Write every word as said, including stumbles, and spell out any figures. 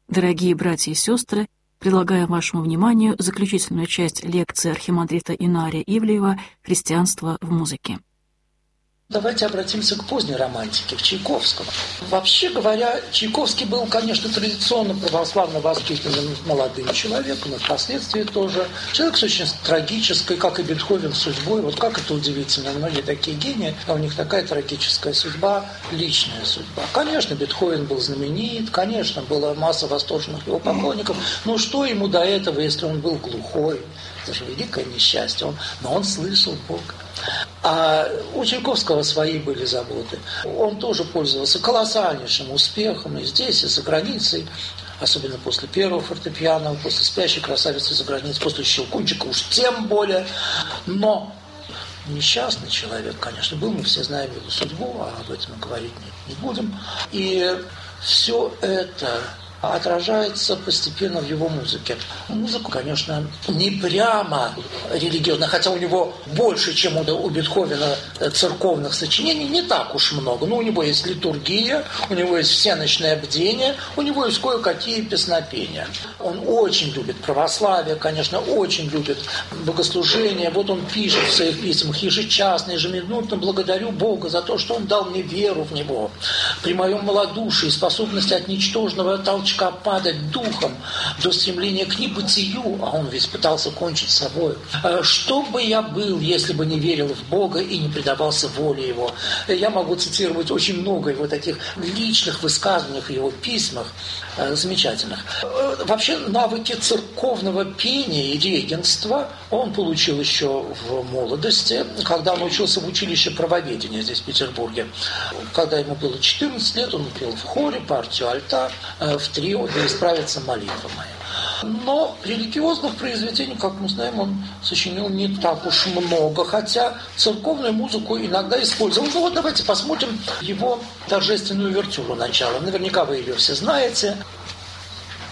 Дорогие братья и сестры, предлагаем вашему вниманию заключительную часть лекции архимандрита Инария Ивлеева «Христианство в музыке». Давайте обратимся к поздней романтике, к Чайковскому. Вообще говоря, Чайковский был, конечно, традиционно православно воспитанным молодым человеком, и впоследствии тоже. Человек с очень трагической, как и Бетховен, судьбой. Вот как это удивительно, многие такие гении, а у них такая трагическая судьба, личная судьба. Конечно, Бетховен был знаменит, конечно, была масса восторженных его поклонников, но что ему до этого, если он был глухой? Это же великое несчастье, он, но он слышал Бога. А у Чайковского свои были заботы. Он тоже пользовался колоссальнейшим успехом и здесь, и за границей, особенно после первого фортепиано, после «Спящей красавицы» за границей, после «Щелкунчика» уж тем более. Но несчастный человек, конечно, был, мы все знаем его судьбу, а об этом мы говорить не, не будем. И все это отражается постепенно в его музыке. Музыка, конечно, не прямо религиозная, хотя у него больше, чем у Бетховена, церковных сочинений, не так уж много. Но у него есть литургия, у него есть всеночное бдение, у него есть кое-какие песнопения. Он очень любит православие, конечно, очень любит богослужение. Вот он пишет в своих письмах ежечасно, ежеминутно: благодарю Бога за то, что Он дал мне веру в Него. При моем малодушии, способности от ничтожного толчка падать духом до стремления к небытию, а он ведь пытался кончить с собой. Что бы я был, если бы не верил в Бога и не предавался воле Его? Я могу цитировать очень много его таких личных высказываний в его письмах, замечательных. Вообще навыки церковного пения и регенства он получил еще в молодости, когда он учился в училище правоведения здесь, в Петербурге. Когда ему было четырнадцать лет, он пел в хоре партию альта, в трио «Да исправится молитва моя». Но религиозных произведений, как мы знаем, он сочинил не так уж много, хотя церковную музыку иногда использовал. Ну вот давайте посмотрим его торжественную увертюру начала. Наверняка вы ее все знаете.